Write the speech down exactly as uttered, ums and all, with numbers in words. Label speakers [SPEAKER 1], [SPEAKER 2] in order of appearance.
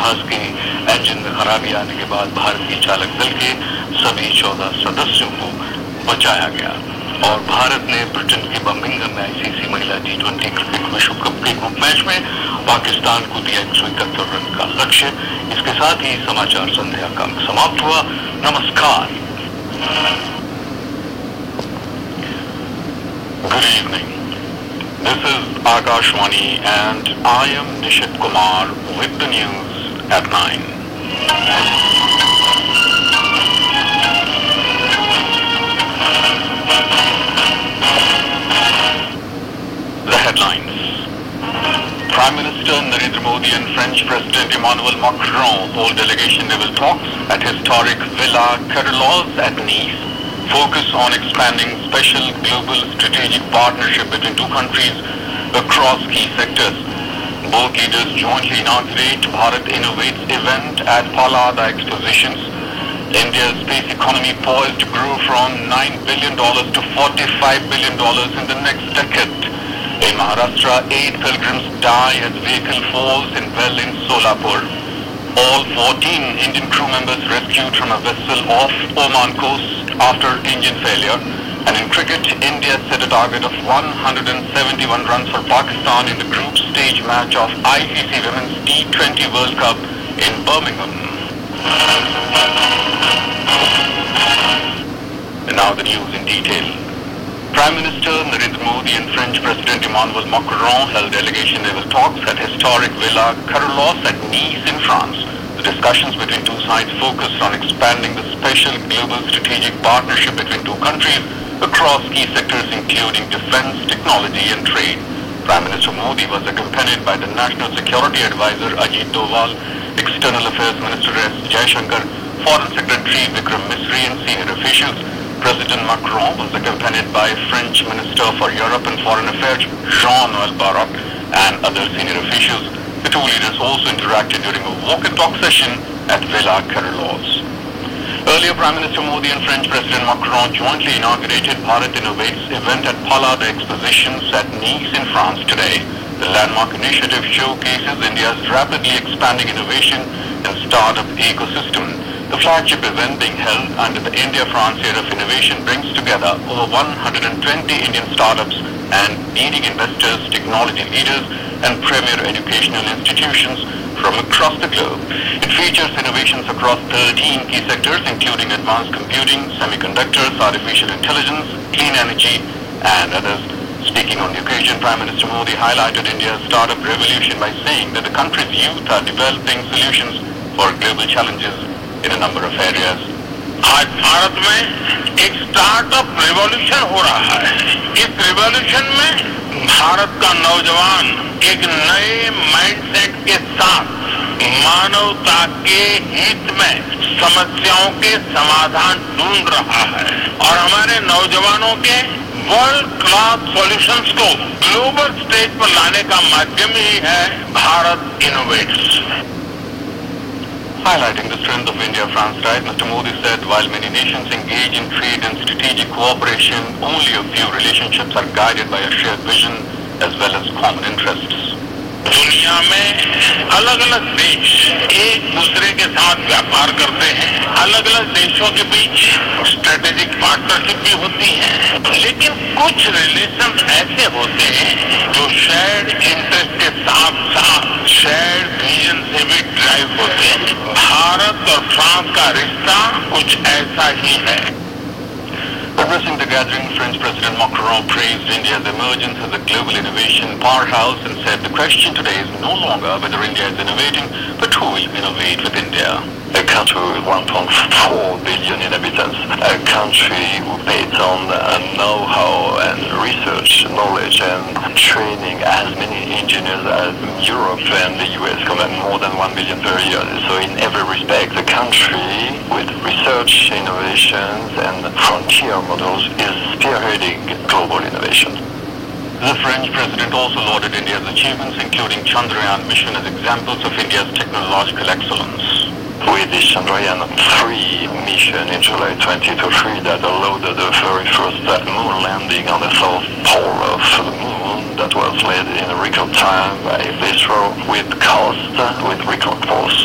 [SPEAKER 1] जहाज के इंजन में खराबी आने के बाद भारतीय चालक दल के सभी चौदह सदस्यों को बचाया गया। और भारत ने ब्रिटेन के बर्मिंघम में आईसीसी महिला टी ट्वेंटी क्रिकेट विश्व कप के ग्रुप मैच में पाकिस्तान को दिया एक सौ इकहत्तर रन का लक्ष्य। इसके साथ ही समाचार संध्या का अंक समाप्त हुआ। नमस्कार। Good evening. This is Akashwani and I am Nishit Kumar with the news at nine. The headlines. Prime Minister Narendra Modi and French President Emmanuel Macron hold delegation level talks at historic Villa Carolus at Nice. Focus on expanding special global strategic partnership between two countries across key sectors. Both leaders jointly inaugurate Bharat Innovates event at Pallada Expositions. India's space economy poised to grow from nine billion dollars to forty-five billion dollars in the next decade. In Maharashtra, eight pilgrims die as vehicle falls in well in Solapur. All fourteen Indian crew members rescued from a vessel off Oman coast after engine failure. And in cricket, India set a target of one hundred seventy-one runs for Pakistan in the group stage match of I C C Women's T twenty World Cup in Birmingham. And now the news in detail. Prime Minister Narendra Modi and French President Emmanuel Macron held delegation-level talks at historic Villa Carolus at Nice in France. The discussions between two sides focused on expanding the special global strategic partnership between two countries across key sectors including defense, technology and trade. Prime Minister Modi was accompanied by the National Security Advisor Ajit Doval, External Affairs Minister S. Jaishankar, Foreign Secretary Vikram Misri and senior officials. President Macron was accompanied by French Minister for Europe and Foreign Affairs Jean-Noël Barrot and other senior officials. The two leaders also interacted during a walk and talk session at Villa Carolus. Earlier, Prime Minister Modi and French President Macron jointly inaugurated Bharat Innovates event at Pallada Expositions at Nice in France today. The landmark initiative showcases India's rapidly expanding innovation and startup ecosystem. The flagship event being held under the India-France Year of Innovation brings together over one hundred twenty Indian startups and leading investors, technology leaders and premier educational institutions from across the globe. It features innovations across thirteen key sectors including advanced computing, semiconductors, artificial intelligence, clean energy and others. Speaking on the occasion, Prime Minister Modi highlighted India's startup revolution by saying that the country's youth are developing solutions for global challenges in a number of areas.
[SPEAKER 2] आज भारत में एक startup revolution हो रहा है। इस revolution में भारत का नौजवान एक नए माइंडसेट के साथ मानवता के हित में समस्याओं के समाधान ढूंढ रहा है और हमारे नौजवानों के वर्ल्ड क्लास सॉल्यूशंस को ग्लोबल स्टेज पर लाने का माध्यम ही है Bharat innovates.
[SPEAKER 1] Highlighting the strength of India-France ties, Mister Modi said while many nations engage in trade and strategic cooperation, only a few relationships are guided by a shared vision as well as common interests.
[SPEAKER 2] दुनिया में अलग अलग देश एक दूसरे के साथ व्यापार करते हैं, अलग अलग देशों के बीच स्ट्रेटेजिक पार्टनरशिप भी होती है, लेकिन कुछ रिलेशन ऐसे होते हैं जो शेयर्ड इंटरेस्ट के साथ साथ शेयर्ड विजन से भी ड्राइव होते हैं। भारत और फ्रांस का रिश्ता कुछ ऐसा ही है।
[SPEAKER 1] Addressing the gathering, French President Macron praised India's emergence as a global innovation powerhouse and said the question today is no longer whether India is innovating, but who will innovate with India.
[SPEAKER 3] A country with one point four billion inhabitants, a country based on uh, know-how and research, knowledge and training as many engineers as Europe and the U S command more than one billion per year. So in every respect, the country with research, innovations and frontier models is spearheading global innovation.
[SPEAKER 1] The French president also lauded India's achievements, including Chandrayaan mission as examples of India's technological excellence.
[SPEAKER 3] With the Chandrayaan three mission in July twenty twenty-three that allowed the very first moon landing on the south pole of the moon that was led in record time by ISRO with cost, with record cost.